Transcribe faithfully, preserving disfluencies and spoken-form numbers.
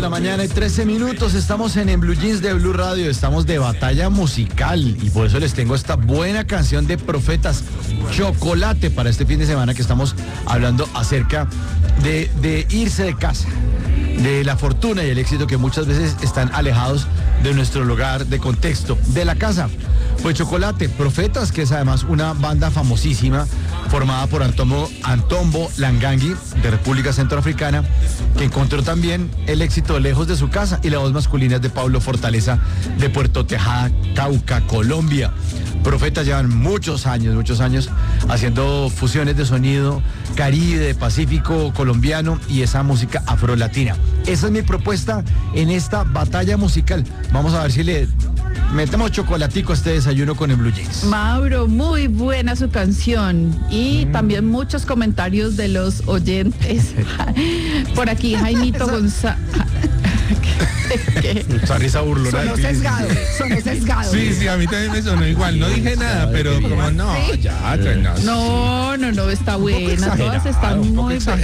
de la mañana y trece minutos. Estamos en, en Blue Jeans de Blue Radio. Estamos de batalla musical y por eso les tengo esta buena canción de Profetas, Chocolate, para este fin de semana que estamos hablando acerca de, de irse de casa, de la fortuna y el éxito que muchas veces están alejados de nuestro lugar de contexto, de la casa. Pues Chocolate, Profetas, que es además una banda famosísima formada por Antombo, Antombo Langangui de República Centroafricana, que encontró también el éxito lejos de su casa, y la voz masculina es de Pablo Fortaleza de Puerto Tejada, Cauca, Colombia. Profetas llevan muchos años, muchos años haciendo fusiones de sonido caribe, pacífico, colombiano y esa música afrolatina. Esa es mi propuesta en esta batalla musical. Vamos a ver si le metemos chocolatico a este desayuno con el Blue Jeans. Mauro, muy buena su canción y mm. también muchos comentarios de los oyentes. Por aquí Jaimito González. Esa risa burlona. Sonó sesgado, sonó sesgado. Sí, sí, a mí también me sonó igual. No dije nada, pero como no, ya, no, no, no, está buena. Todas están muy buenas.